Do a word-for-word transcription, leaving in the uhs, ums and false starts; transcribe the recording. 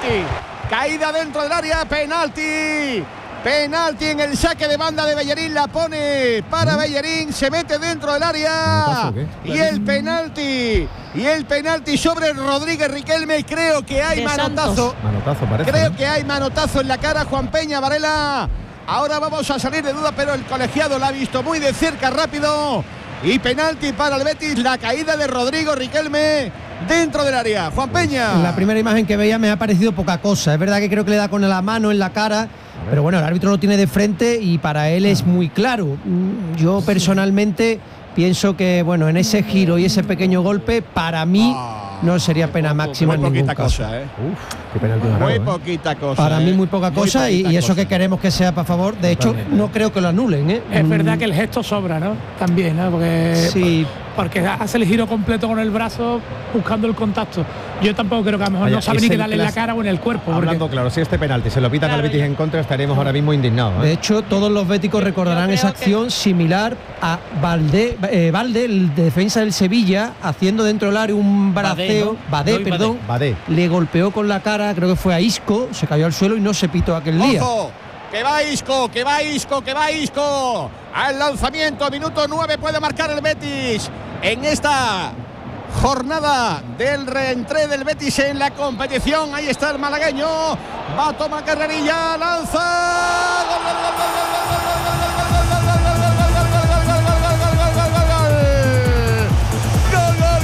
penalti. Caída dentro del área, penalti. Penalti en el saque de banda de Bellerín, la pone para Bellerín, se mete dentro del área. Y el penalti, y el penalti sobre Rodríguez Riquelme. Creo que hay manotazo. Manotazo parece. Creo ¿no? que hay manotazo en la cara, Juan Peña, Varela. Ahora vamos a salir de duda, pero el colegiado la ha visto muy de cerca, rápido. Y penalti para el Betis, la caída de Rodrigo Riquelme dentro del área. Juan Peña. La primera imagen que veía me ha parecido poca cosa. Es verdad que creo que le da con la mano en la cara, pero bueno, el árbitro lo tiene de frente y para él es muy claro. Yo personalmente pienso que, bueno, en ese giro y ese pequeño golpe, para mí no sería pena máxima en ningún caso. Cosa, ¿eh? Uf, qué penalti Muy raro, ¿eh? poquita cosa. Para ¿eh? mí muy poca cosa muy y, y eso cosa. que queremos que sea para favor. De hecho, Totalmente. no creo que lo anulen, ¿eh? Es verdad que el gesto sobra, ¿no? También, ¿no? Porque, Sí. porque hace el giro completo con el brazo buscando el contacto. Yo tampoco creo que a lo mejor Vaya, no sabe es ni que el darle en la clas- cara o en el cuerpo. porque- Hablando claro, si este penalti se lo pitan al Claro, Betis ya. en contra, estaremos ahora mismo indignados, ¿eh? De hecho, todos los béticos recordarán creo esa que- acción similar a Valde, eh, Valde, el defensa del Sevilla, haciendo dentro del área un braceo. ¿no? Badé, Lois Badé. perdón. Badé. Le golpeó con la cara, creo que fue a Isco, se cayó al suelo y no se pitó aquel día. Ojo, que va Isco, que va Isco, que va Isco. Al lanzamiento, minuto nueve, puede marcar el Betis en esta jornada del reentré del Betis en la competición. Ahí está el malagueño, va a tomar carrerilla, lanza. ¡Gol, gol, gol, gol, gol!